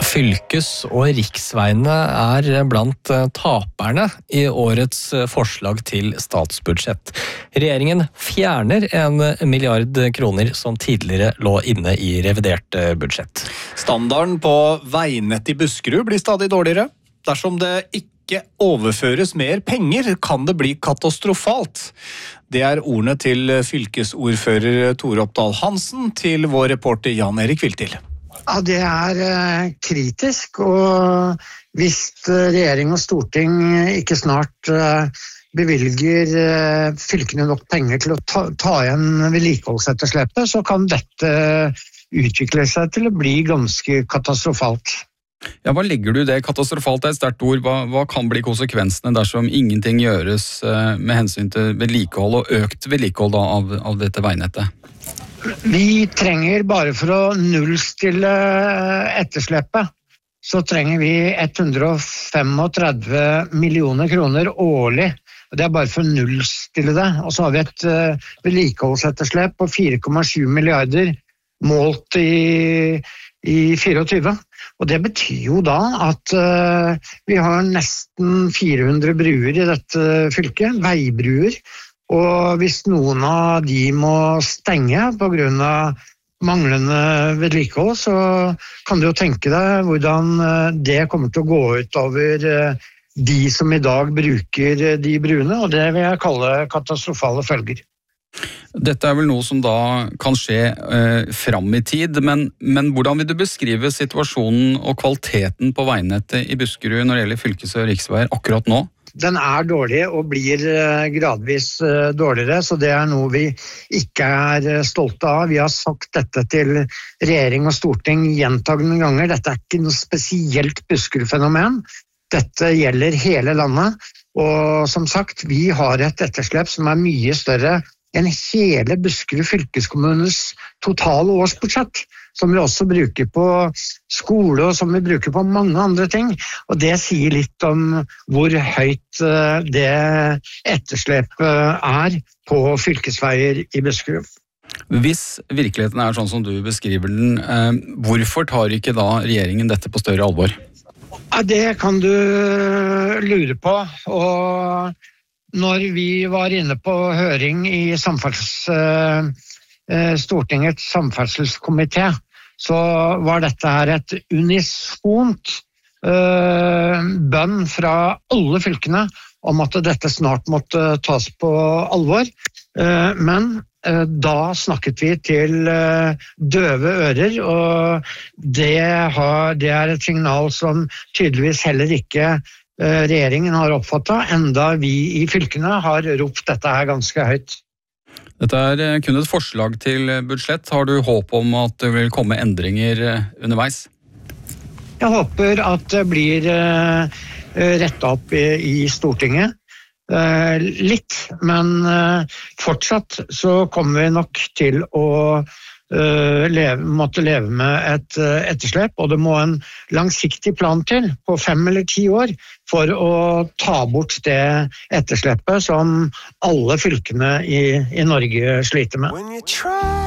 Fylkes- og riksveiene blant taperne i årets forslag til statsbudsjett. Regjeringen fjerner 1 milliard kroner som tidligere lå inne i revidert budsjett. Standarden på veinett i Buskerud blir stadig dårligere. Dersom det ikke overføres mer penger, kan det bli katastrofalt. Det ordene til fylkesordfører Tore Opdal Hansen til vår reporter Jan Erik Viltil. Ja, det kritisk, og hvis regjering og storting ikke snart bevilger fylkene nok penger til å ta igjen vedlikeholdsetterslepet, så kan dette utvikle seg til å bli ganske katastrofalt. Ja, hva legger du i det? Katastrofalt et sterkt ord. Hva kan bli konsekvensene dersom ingenting gjøres med hensyn til vedlikehold og økt vedlikehold av dette veinettet? Vi trenger, bare for å nullstille etterslepet, så trenger vi 135 millioner kroner årlig. Det bare for å nullstille det. Og så har vi et vedlikeholdsetterslep på 4,7 milliarder målt i 24. Og det betyr jo da at vi har nesten 400 bruer i dette fylket, veibruer. Og hvis noen av de må stenge på grunn av manglende vedlikehold, så kan du jo tenke deg hvordan det kommer til å gå ut over de som i dag bruker de bruene, og det vil jeg kalle katastrofale følger. Dette vel noe som da kan skje fram i tid, men hvordan vil du beskrive situasjonen og kvaliteten på veinettet i Buskerud når det gjelder fylkes- og riksveier akkurat nå? Den dårlig og blir gradvis dårligere, så det noe vi ikke stolte av. Vi har sagt dette til regjering og storting gjentagende ganger. Dette ikke noe spesielt Buskerud-fenomen. Dette gjelder hele landet, og som sagt, vi har et etterslep som mye større enn hele Buskerud fylkeskommunes totale årsbudsjett, som vi også bruker på skole og som vi bruker på mange andre ting. Og det sier litt om hvor høyt det etterslepet på fylkesveier i Buskerud. Hvis virkeligheten sånn som du beskriver den, hvorfor tar ikke da regjeringen dette på større alvor? Ja, det kan du lure på, og når vi var inne på høring i Stortingets samferdselskomité, så var dette et unisont bønn fra alle fylkene om at dette snart måtte tas på alvor. Men da snakket vi til døve ører, og det et signal som tydeligvis heller ikke regjeringen har oppfattet, enda vi i fylkene har ropt dette ganske høyt. Dette kun et forslag til budsjett. Har du håp om at det vil komme endringer underveis? Jeg håper at det blir rettet opp i Stortinget. Litt, men fortsatt så kommer vi nok til å måtte leve med et etterslep, og det må en langsiktig plan til på 5 eller 10 år for å ta bort det etterslepet som alle fylkene i Norge sliter med.